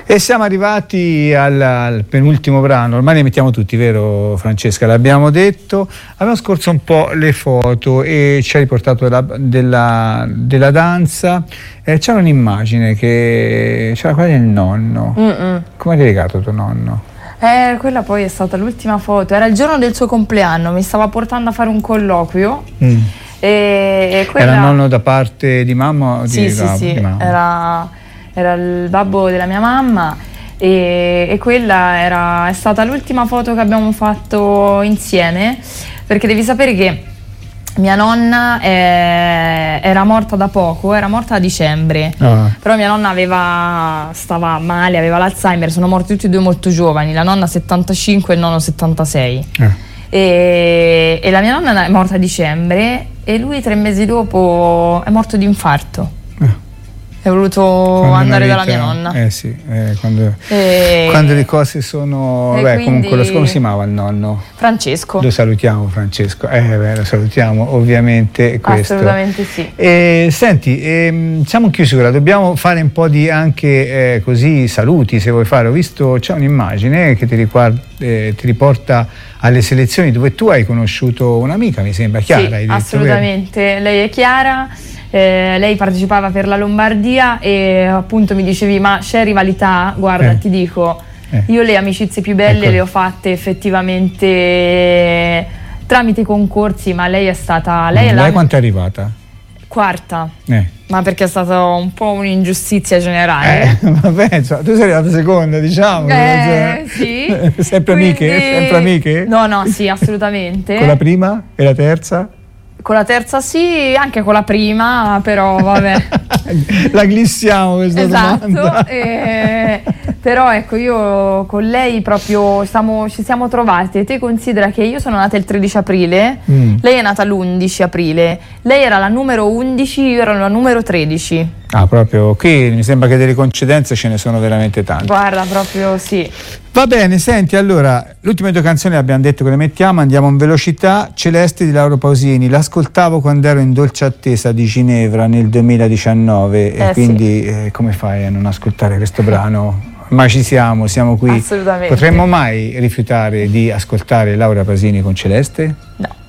E siamo arrivati al penultimo brano, ormai ne mettiamo tutti, vero Francesca? L'abbiamo detto, abbiamo scorso un po' le foto e ci ha riportato della danza, c'era un'immagine che c'era quella del nonno. Come hai legato tuo nonno? Quella poi è stata l'ultima foto, era il giorno del suo compleanno, mi stava portando a fare un colloquio. E quella... Era nonno da parte di mamma o sì, di mamma? Era il babbo della mia mamma e quella è stata l'ultima foto che abbiamo fatto insieme, perché devi sapere che mia nonna era morta da poco, era morta a dicembre, però mia nonna stava male, aveva l'Alzheimer, sono morti tutti e due molto giovani, la nonna 75 e il nonno 76. E la mia nonna è morta a dicembre e lui 3 mesi dopo è morto di infarto. È voluto andare dalla mia nonna. Quando le cose sono... comunque come si chiamava il nonno? Francesco. Lo salutiamo Francesco. Lo salutiamo ovviamente. Questo. Assolutamente sì. Senti, siamo chiusi ora, dobbiamo fare un po' di anche così saluti se vuoi fare. Ho visto, c'è un'immagine che ti riporta alle selezioni dove tu hai conosciuto un'amica, mi sembra, Chiara. Sì, assolutamente. Lei è Chiara. Lei partecipava per la Lombardia e appunto mi dicevi ma c'è rivalità? Guarda, ti dico, io le amicizie più belle le ho fatte effettivamente tramite i concorsi, ma lei è stata... Lei quanto è arrivata? Quarta, ma perché è stata un po' un'ingiustizia generale. Vabbè, tu sei arrivata seconda, diciamo. Sì. Sempre amiche? Sempre amiche? No, sì, assolutamente. Con la prima e la terza? Con la terza sì, anche con la prima, però vabbè. La glissiamo questa domanda. Però ecco, io con lei proprio ci siamo trovate. Te considera che io sono nata il 13 aprile, lei è nata l'11 aprile. Lei era la numero 11, io ero la numero 13. Ah, proprio qui mi sembra che delle coincidenze ce ne sono veramente tante. Guarda, proprio sì. Va bene, senti, allora, le ultime 2 canzoni abbiamo detto che le mettiamo, andiamo in velocità. Celeste di Lauro Pausini, l'ascoltavo quando ero in dolce attesa di Ginevra nel 2019 e quindi come fai a non ascoltare questo brano? Ma siamo qui. Assolutamente. Potremmo mai rifiutare di ascoltare Laura Pausini con Celeste? No.